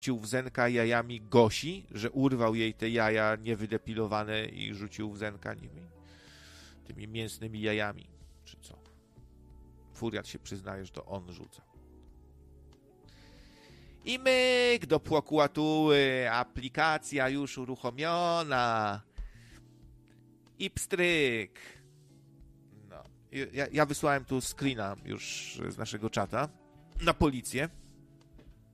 w Zenka jajami Gosi, że urwał jej te jaja niewydepilowane i rzucił w Zenka tymi mięsnymi jajami, czy co? Furiat się przyznaje, że to on rzucał. I myk do prokuratury, aplikacja już uruchomiona. I pstryk. No. Ja wysłałem tu screena już z naszego czata na policję.